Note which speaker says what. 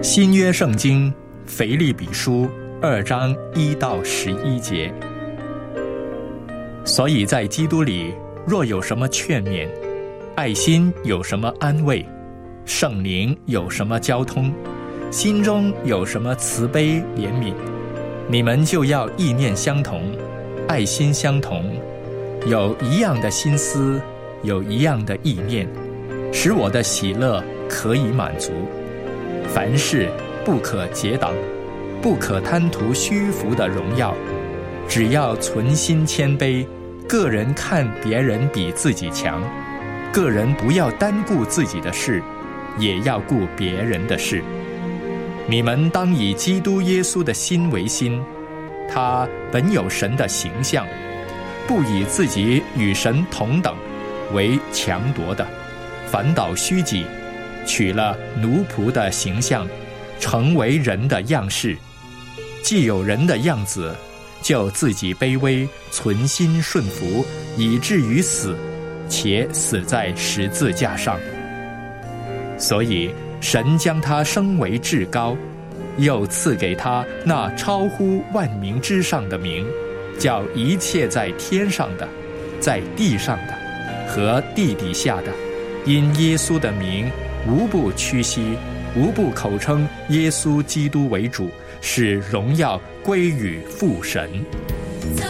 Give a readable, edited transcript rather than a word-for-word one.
Speaker 1: 新约圣经腓立比书2章1到11节。所以在基督里，若有什么劝勉，爱心有什么安慰，圣灵有什么交通，心中有什么慈悲怜悯，你们就要意念相同，爱心相同，有一样的心思，有一样的意念，使我的喜乐可以满足。凡事不可结党，不可贪图虚浮的荣耀，只要存心谦卑，个人看别人比自己强，个人不要单顾自己的事，也要顾别人的事。你们当以基督耶稣的心为心，他本有神的形象，不以自己与神同等为强夺的，反倒虚己，取了奴仆的形象，成为人的样式。既有人的样子，就自己卑微，存心顺服，以至于死，且死在十字架上。所以神将他升为至高，又赐给他那超乎万名之上的名，叫一切在天上的，在地上的和地底下的，因耶稣的名，无不屈膝，无不口称耶稣基督为主，使荣耀归于父神。